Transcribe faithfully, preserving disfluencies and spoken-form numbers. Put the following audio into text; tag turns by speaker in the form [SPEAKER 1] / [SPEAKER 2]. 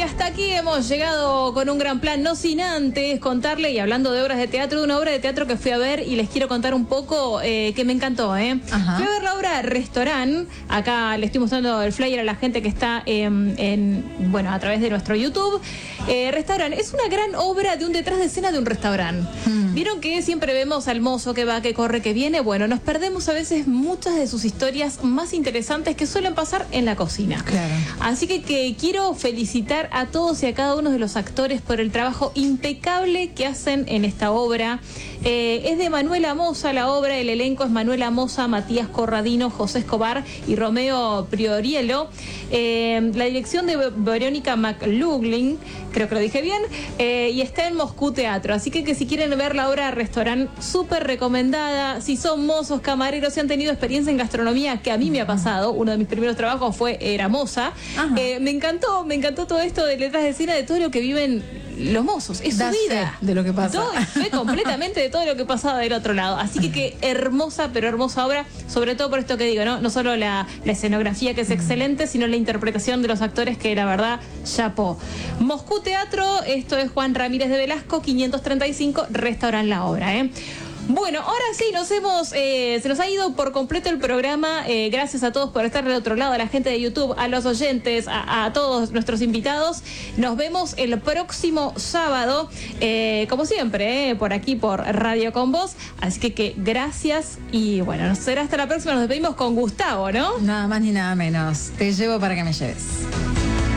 [SPEAKER 1] hasta aquí hemos llegado con un gran plan, no sin antes contarle, y hablando de obras de teatro, de una obra de teatro que fui a ver y les quiero contar un poco, eh, que me encantó, ¿eh? Ajá. Fui a ver la obra Restaurant. Acá le estoy mostrando el flyer a la gente que está en, en bueno, a través de nuestro YouTube. Eh, Restaurant es una gran obra de un detrás de escena de un restaurante. Mm. Vieron que siempre vemos al mozo que va, que corre, que viene. Bueno, nos perdemos a veces muchas de sus historias más interesantes que suelen pasar en la cocina. Claro. Así que, que quiero felicitar a todos y a cada uno de los actores por el trabajo impecable que hacen en esta obra. Eh, es de Manuela Moza la obra, el elenco es Manuela Moza, Matías Corradino, José Escobar y Romeo Prioriello. Eh, la dirección de Verónica McLaughlin, creo que lo dije bien, eh, y está en Moscú Teatro. Así que, que si quieren ver la obra Restaurant, súper recomendada. Si son mozos, camareros, si han tenido experiencia en gastronomía, que a mí me ha pasado, uno de mis primeros trabajos fue, era moza. Eh, me encantó, me encantó todo esto de letras de escena, de todo lo que viven los mozos, es su vida
[SPEAKER 2] de lo que pasa.
[SPEAKER 1] Todo, fue completamente de todo lo que pasaba del otro lado. Así que qué hermosa, pero hermosa obra, sobre todo por esto que digo, ¿no? No solo la, la escenografía, que es excelente, sino la interpretación de los actores, que la verdad, chapó. Moscú Teatro, esto es Juan Ramírez de Velasco, quinientos treinta y cinco, Restaurant la obra, ¿eh? Bueno, ahora sí, nos hemos, eh, se nos ha ido por completo el programa. Eh, gracias a todos por estar del otro lado, a la gente de YouTube, a los oyentes, a, a todos nuestros invitados. Nos vemos el próximo sábado, eh, como siempre, eh, por aquí, por Radio Con Vos. Así que, que gracias y bueno, nos será hasta la próxima. Nos despedimos con Gustavo, ¿no?
[SPEAKER 2] Nada más ni nada menos. Te llevo para que me lleves.